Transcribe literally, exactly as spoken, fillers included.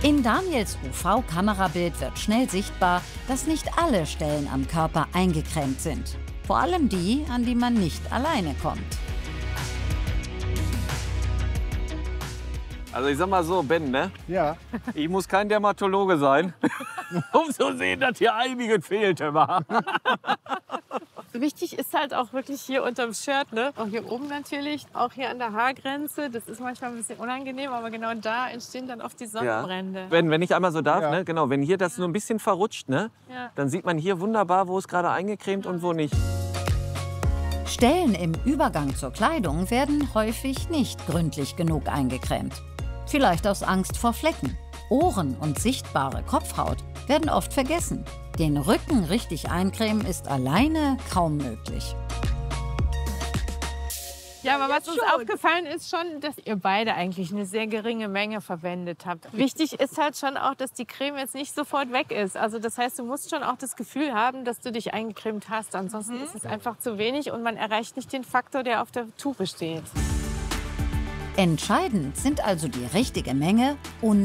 In Daniels U V-Kamerabild wird schnell sichtbar, dass nicht alle Stellen am Körper eingecremt sind. Vor allem die, an die man nicht alleine kommt. Also ich sag mal so, Ben, ne? Ja. Ich muss kein Dermatologe sein, um zu sehen, dass hier einiges fehlt immer. Wichtig ist halt auch wirklich hier unterm Shirt, ne? Auch hier oben natürlich, auch hier an der Haargrenze. Das ist manchmal ein bisschen unangenehm, aber genau da entstehen dann oft die Sonnenbrände. Ja. Ben, wenn ich einmal so darf, Ja. ne? Genau, wenn hier das so ein bisschen verrutscht, ne? Ja. Dann sieht man hier wunderbar, wo es gerade eingecremt und wo nicht. Stellen im Übergang zur Kleidung werden häufig nicht gründlich genug eingecremt. Vielleicht aus Angst vor Flecken. Ohren und sichtbare Kopfhaut werden oft vergessen. Den Rücken richtig eincremen ist alleine kaum möglich. Ja, aber was uns aufgefallen ist schon, dass ihr beide eigentlich eine sehr geringe Menge verwendet habt. Wichtig ist halt schon auch, dass die Creme jetzt nicht sofort weg ist. Also das heißt, du musst schon auch das Gefühl haben, dass du dich eingecremt hast. Ansonsten ist es einfach zu wenig und man erreicht nicht den Faktor, der auf der Tube steht. Entscheidend sind also die richtige Menge und